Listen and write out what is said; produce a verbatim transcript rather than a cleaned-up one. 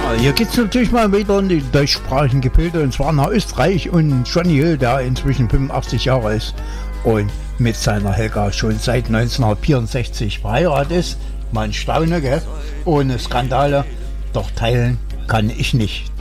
Hier geht es natürlich mal wieder in die deutschsprachigen Gefilde, und zwar nach Österreich, und Johnny Hill, der inzwischen fünfundachtzig Jahre ist und mit seiner Helga schon seit neunzehnhundertvierundsechzig verheiratet ist. Man staune, gell? Ohne Skandale, doch teilen kann ich nicht.